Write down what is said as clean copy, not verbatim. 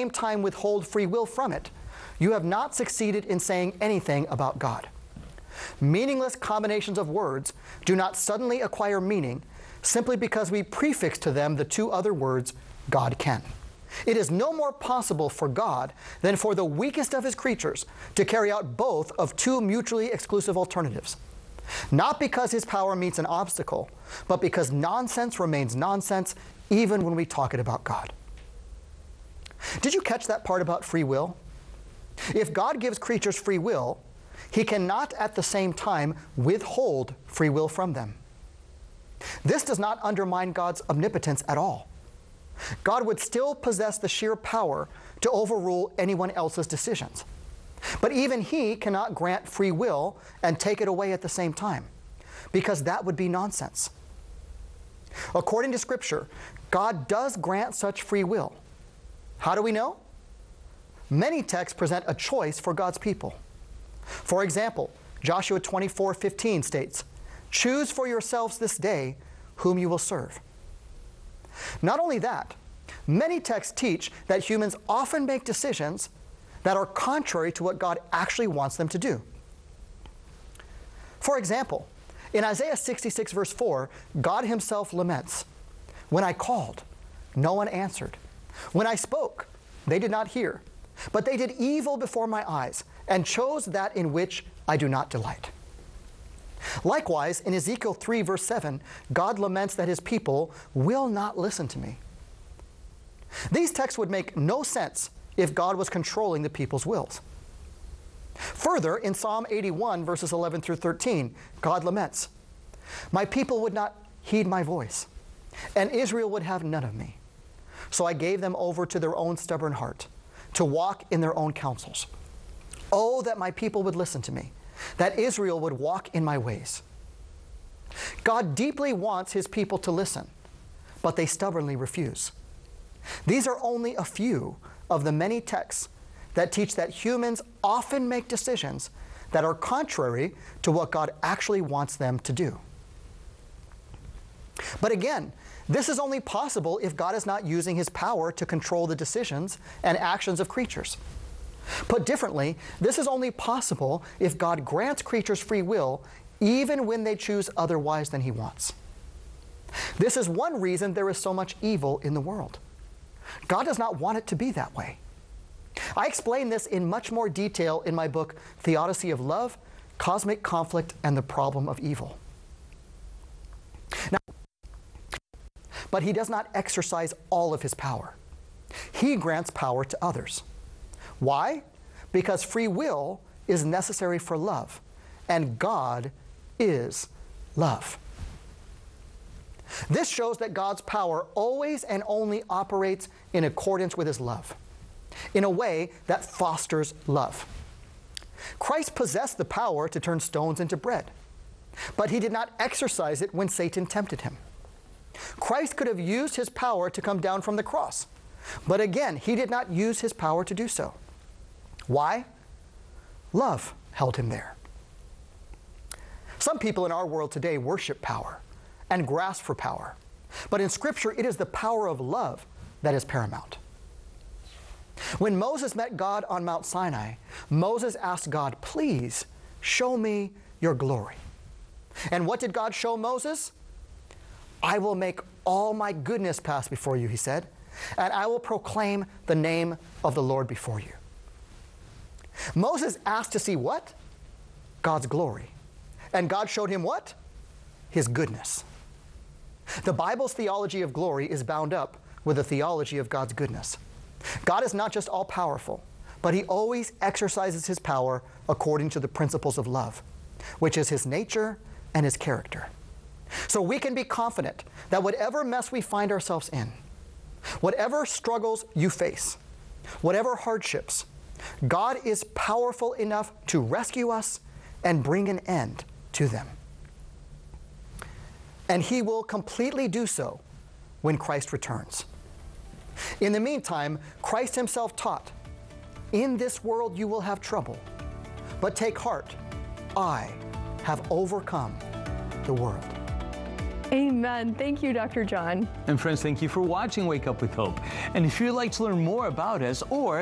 same time withhold free will from it, you have not succeeded in saying anything about God. Meaningless combinations of words do not suddenly acquire meaning simply because we prefix to them the two other words, God can. It is no more possible for God than for the weakest of his creatures to carry out both of two mutually exclusive alternatives. Not because his power meets an obstacle, but because nonsense remains nonsense even when we talk it about God. Did you catch that part about free will? If God gives creatures free will, he cannot at the same time withhold free will from them. This does not undermine God's omnipotence at all. God would still possess the sheer power to overrule anyone else's decisions. But even he cannot grant free will and take it away at the same time, because that would be nonsense. According to Scripture, God does grant such free will. How do we know? Many texts present a choice for God's people. For example, Joshua 24:15 states, "Choose for yourselves this day whom you will serve." Not only that, many texts teach that humans often make decisions that are contrary to what God actually wants them to do. For example, in Isaiah 66 verse 4, God himself laments, "When I called, no one answered. When I spoke, they did not hear. But they did evil before my eyes, and chose that in which I do not delight." Likewise, in Ezekiel 3 verse 7, God laments that his people will not listen to me. These texts would make no sense if God was controlling the people's wills. Further, in Psalm 81 verses 11 through 13, God laments, "My people would not heed my voice, and Israel would have none of me. So I gave them over to their own stubborn heart, to walk in their own counsels. Oh, that my people would listen to me, that Israel would walk in my ways." God deeply wants his people to listen, but they stubbornly refuse. These are only a few of the many texts that teach that humans often make decisions that are contrary to what God actually wants them to do. But again, this is only possible if God is not using his power to control the decisions and actions of creatures. Put differently, this is only possible if God grants creatures free will even when they choose otherwise than he wants. This is one reason there is so much evil in the world. God does not want it to be that way. I explain this in much more detail in my book, Theodicy of Love, Cosmic Conflict, and the Problem of Evil. Now, but he does not exercise all of his power. He grants power to others. Why? Because free will is necessary for love, and God is love. This shows that God's power always and only operates in accordance with his love, in a way that fosters love. Christ possessed the power to turn stones into bread, but he did not exercise it when Satan tempted him. Christ could have used his power to come down from the cross, but again, he did not use his power to do so. Why? Love held him there. Some people in our world today worship power and grasp for power, but in Scripture, it is the power of love that is paramount. When Moses met God on Mount Sinai, Moses asked God, "Please show me your glory." And what did God show Moses? "I will make all my goodness pass before you," he said, "and I will proclaim the name of the Lord before you." Moses asked to see what? God's glory. And God showed him what? His goodness. The Bible's theology of glory is bound up with the theology of God's goodness. God is not just all-powerful, but he always exercises his power according to the principles of love, which is his nature and his character. So we can be confident that whatever mess we find ourselves in, whatever struggles you face, whatever hardships, God is powerful enough to rescue us and bring an end to them. And he will completely do so when Christ returns. In the meantime, Christ himself taught, "In this world you will have trouble, but take heart, I have overcome the world." Amen. Thank you, Dr. John. And friends, thank you for watching Wake Up with Hope. And if you'd like to learn more about us or